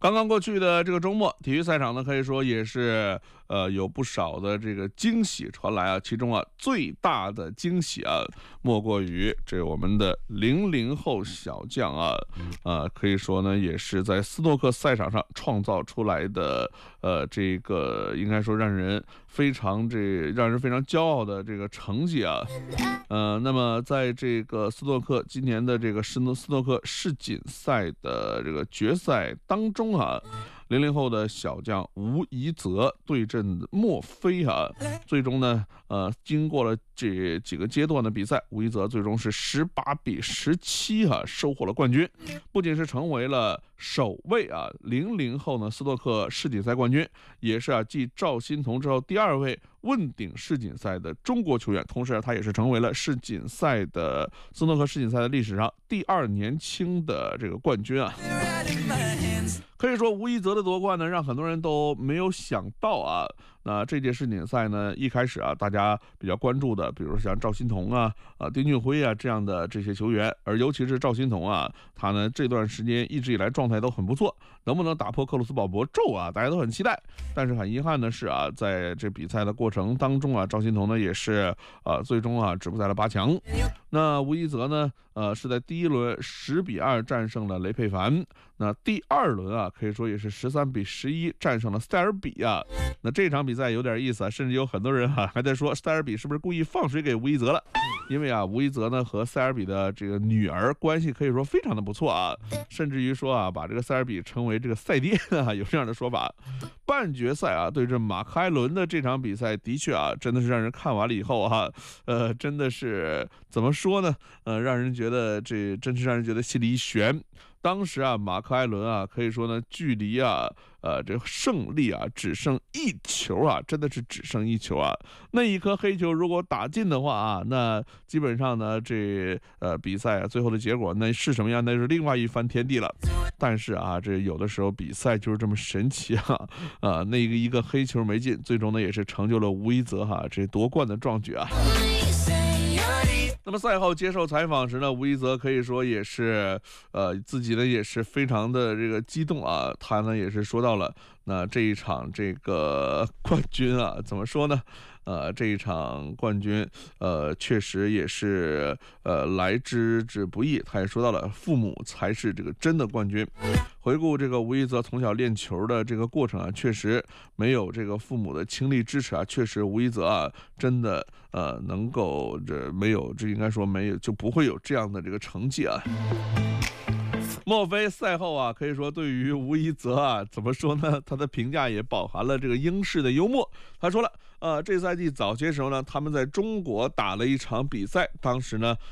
刚刚过去的这个周末，体育赛场呢，可以说也是有不少的这个惊喜传来啊。其中啊，最大的惊喜啊，莫过于这我们的00后小将啊，可以说呢，也是在斯诺克赛场上创造出来的这个应该说让人非常骄傲的这个成绩啊。那么在这个斯诺克今年的这个斯诺克世锦赛的这个决赛当中啊，00后的小将吴怡泽对阵莫非啊，最终呢，经过了这几个阶段的比赛，吴怡泽最终是18比17啊，收获了冠军，不仅是成为了首位啊00后呢斯诺克世锦赛冠军，也是啊继赵心童之后第2位问鼎世锦赛的中国球员，同时他也是成为了斯诺克世锦赛的历史上第2年轻的这个冠军啊。可以说吴怡泽的夺冠呢，让很多人都没有想到啊。那这届世锦赛呢，一开始啊，大家比较关注的，比如像赵心童啊、丁俊晖啊这样的这些球员，而尤其是赵心童啊，他呢这段时间一直以来状态都很不错，能不能打破克鲁斯堡魔咒啊，大家都很期待。但是很遗憾的是啊，在这比赛的过程当中啊，赵心童呢也是最终啊止步在了8强。那吴怡泽呢，是在第1轮10比2战胜了雷佩凡。那第2轮啊，可以说也是13比11战胜了塞尔比啊。那这场比赛有点意思啊，甚至有很多人还在说塞尔比是不是故意放水给吴怡泽了？因为啊，吴怡泽呢和塞尔比的这个女儿关系可以说非常的不错啊，甚至于说啊，把这个塞尔比称为这个赛爹啊，有这样的说法。半决赛啊对阵马克埃伦的这场比赛，的确啊，真的是让人看完了以后哈，真的是怎么说呢？让人觉得心里一悬。当时啊，马克埃伦啊，可以说呢，距离啊，这胜利啊，只剩1球啊，真的是只剩1球啊。那一颗黑球如果打进的话啊，那基本上呢，比赛啊，最后的结果那是什么样？那是另外一番天地了。但是啊，这有的时候比赛就是这么神奇啊，那一个黑球没进，最终呢也是成就了吴怡泽这夺冠的壮举啊。那么赛后接受采访时呢，吴怡泽可以说也是，自己呢也是非常的这个激动啊。他呢也是说到了，那这一场这个冠军啊，怎么说呢？这一场冠军，确实也是来之不易。他也说到了，父母才是这个真的冠军。回顾这个吴怡泽从小练球的这个过程啊，确实没有这个父母的倾力支持啊，确实吴怡泽啊，真的能够应该说没有就不会有这样的这个成绩啊。莫非赛后啊，可以说对于吴怡泽啊，怎么说呢？他的评价也饱含了这个英式的幽默。他说了，这赛季早些时候呢，他们在中国打了一场比赛，当时呢，